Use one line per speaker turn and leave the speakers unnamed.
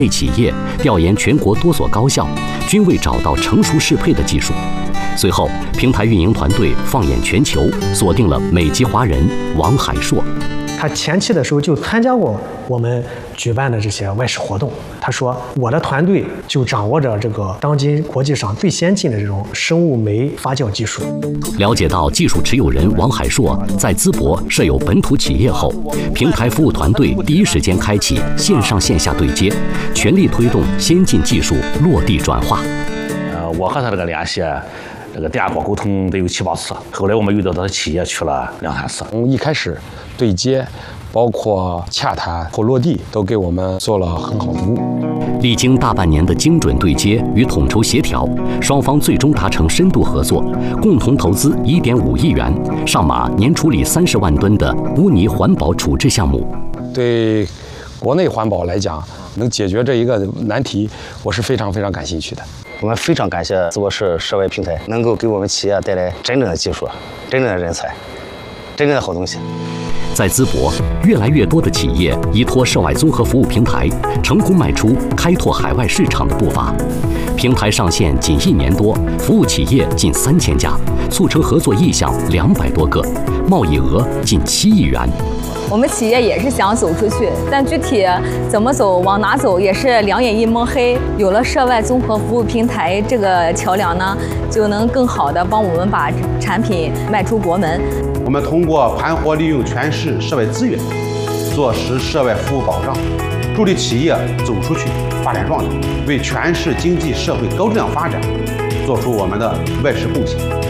企业调研全国多所高校，均未找到成熟适配的技术。随后，平台运营团队放眼全球，锁定了美籍华人王海硕。
他前期的时候就参加过我们举办的这些外事活动。他说，我的团队就掌握着这个当今国际上最先进的这种生物酶发酵技术。
了解到技术持有人王海硕在淄博设有本土企业后，平台服务团队第一时间开启线上线下对接，全力推动先进技术落地转化。
我和他这个联系，这个电话沟通得有7、8次。后来我们遇到他的企业去了2、3次。
从一开始对接，包括洽谈或落地，都给我们做了很好的服务。
历经大半年的精准对接与统筹协调，双方最终达成深度合作，共同投资1.5亿元，上马年处理30万吨的污泥环保处置项目。
对国内环保来讲，能解决这一个难题，我是非常感兴趣的。
我们非常感谢淄博市涉外平台，能够给我们企业带来真正的技术、真正的人才、真正的好东西。
在淄博，越来越多的企业依托涉外综合服务平台，成功迈出开拓海外市场的步伐。平台上线仅1年多，服务企业近3000家，促成合作意向200多个，贸易额近7亿元。
我们企业也是想走出去，但具体怎么走、往哪走，也是两眼一摸黑。有了涉外综合服务平台这个桥梁呢，就能更好的帮我们把产品卖出国门。
我们通过盘活利用全市涉外资源，落实涉外服务保障，助力企业走出去、发展壮大，为全市经济社会高质量发展做出我们的外事贡献。